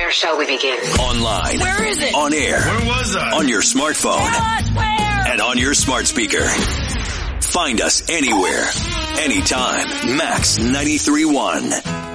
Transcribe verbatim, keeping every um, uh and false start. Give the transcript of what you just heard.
Where shall we begin? Online. Where is it? On air. Where was I? On your smartphone. What? Where? And on your smart speaker. Find us anywhere, anytime. Max ninety-three point one.